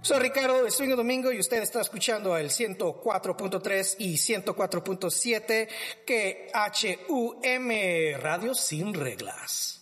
Soy Ricardo de Swing Domingo y usted está escuchando el 104.3 y 104.7 que HUM Radio Sin Reglas.